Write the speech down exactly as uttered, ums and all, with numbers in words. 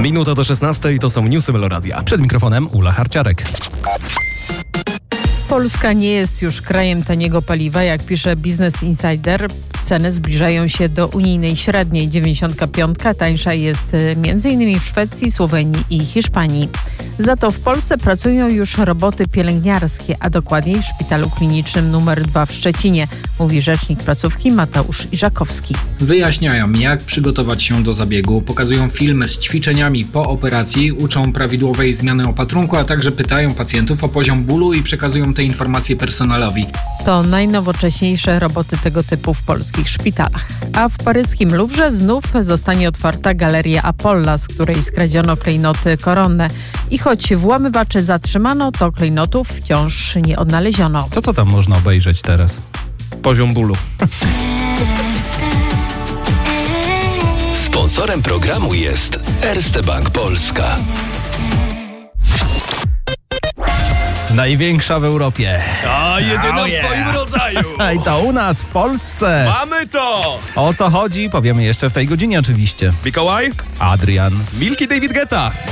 Minuta do szesnastej to są newsy Meloradia. Przed mikrofonem Ula Harciarek. Polska nie jest już krajem taniego paliwa, jak pisze Business Insider. Ceny zbliżają się do unijnej średniej. dziewięćdziesiątka pięć tańsza jest m.in. w Szwecji, Słowenii i Hiszpanii. Za to w Polsce pracują już roboty pielęgniarskie, a dokładniej w Szpitalu Klinicznym numer dwa w Szczecinie, mówi rzecznik placówki Mateusz Iżakowski. Wyjaśniają, jak przygotować się do zabiegu, pokazują filmy z ćwiczeniami po operacji, uczą prawidłowej zmiany opatrunku, a także pytają pacjentów o poziom bólu i przekazują te informacje personelowi. To najnowocześniejsze roboty tego typu w polskich szpitalach. A w paryskim Louvre znów zostanie otwarta galeria Apolla, z której skradziono klejnoty koronne. I choć włamywaczy zatrzymano, to klejnotów wciąż nie odnaleziono. To co tam można obejrzeć teraz? Poziom bólu. Sponsorem programu jest Erste Bank Polska. Największa w Europie. A jedyna Oh w yeah. swoim rodzaju. I to u nas, w Polsce. Mamy to! O co chodzi? Powiemy jeszcze w tej godzinie oczywiście. Mikołaj, Adrian. Milki David Guetta.